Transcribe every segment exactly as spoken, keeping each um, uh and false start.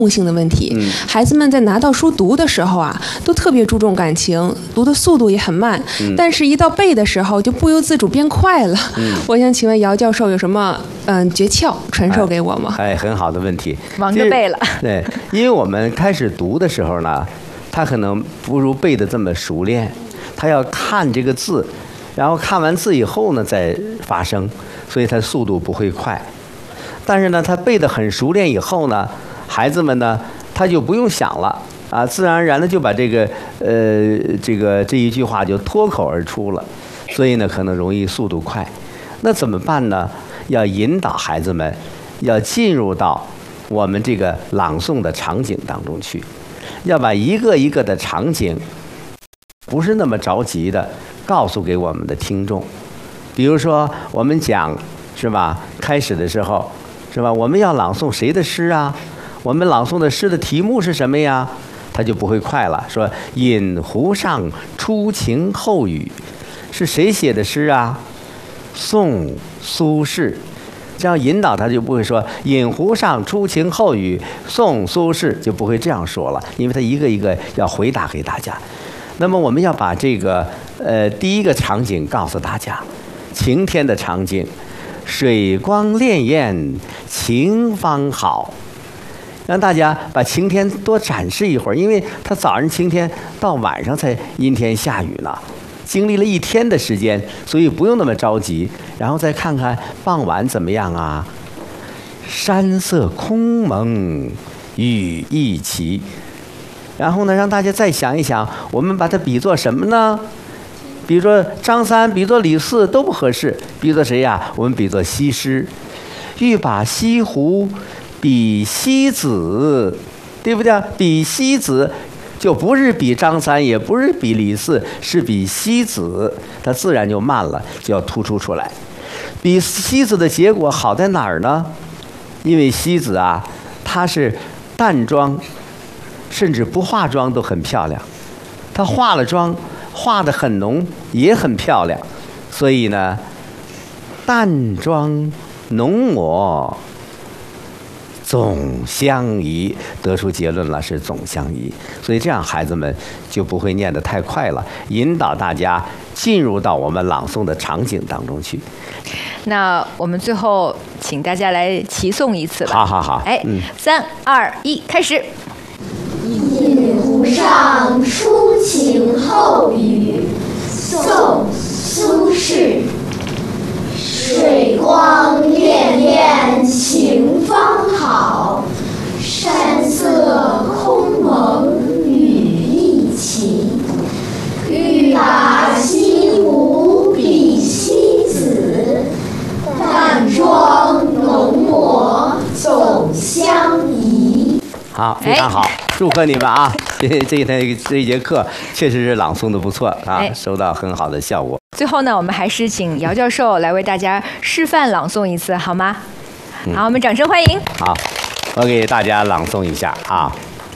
性的问题， 嗯、 孩子们在拿到书读的时候啊，都特别注重感情，读的速度也很慢， 嗯、 但是一到背的时候就不由自主变快了。嗯、我想请问姚教授有什么嗯诀窍传授给我吗？ 哎，哎很好的问题， 忙着背了。 对，因为我们开始读的时候呢，他可能不如背的这么熟练，他要看这个字，然后看完字以后呢再发声，所以他速度不会快。但是呢，他背得很熟练以后呢，孩子们呢，他就不用想了啊，自然而然的就把这个呃这个这一句话就脱口而出了，所以呢，可能容易速度快。那怎么办呢？要引导孩子们，要进入到我们这个朗诵的场景当中去，要把一个一个的场景，不是那么着急的告诉给我们的听众。比如说，我们讲是吧？开始的时候是吧？我们要朗诵谁的诗啊？我们朗诵的诗的题目是什么呀？他就不会快了。说“饮湖上初晴后雨”，是谁写的诗啊？宋苏轼。这样引导他就不会说“饮湖上初晴后雨”，宋苏轼就不会这样说了，因为他一个一个要回答给大家。那么我们要把这个呃第一个场景告诉大家，晴天的场景，水光潋滟晴方好。让大家把晴天多展示一会儿，因为他早上晴天到晚上才阴天下雨呢，经历了一天的时间，所以不用那么着急。然后再看看傍晚怎么样啊？山色空蒙雨亦奇。然后呢，让大家再想一想，我们把它比作什么呢？比如说张三，比作李四都不合适，比作谁呀？我们比作西施。欲把西湖比西子，对不对？比西子就不是比张三，也不是比李四，是比西子，它自然就慢了，就要突出出来。比西子的结果好在哪儿呢？因为西子啊，它是淡妆，甚至不化妆都很漂亮，她化了妆，化得很浓，也很漂亮。所以呢，淡妆浓抹总相宜，得出结论了，是总相宜。所以这样孩子们就不会念得太快了，引导大家进入到我们朗诵的场景当中去。 那我们最后请大家来齐诵一次吧。 好好好， 哎，三二一，开始。 饮湖上初晴后雨，宋苏轼。水光潋滟晴方好，山色空蒙雨亦奇。欲把西湖比西子，淡妆浓抹总相宜。 好，非常好，祝贺你们啊！这这一天这一节课确实是朗诵的不错啊，收到很好的效果。 最后呢，我们还是请姚教授来为大家示范朗诵一次，好吗？嗯、好，我们掌声欢迎。 好，我给大家朗诵一下啊。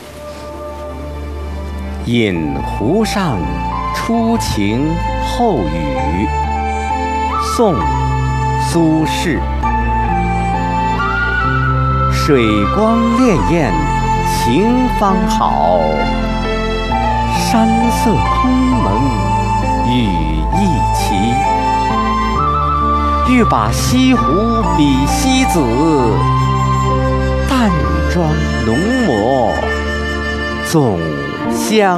饮湖上初晴后雨，宋苏轼。水光潋滟晴方好，山色空蒙雨亦奇。欲把西湖比西子，淡妆浓抹总相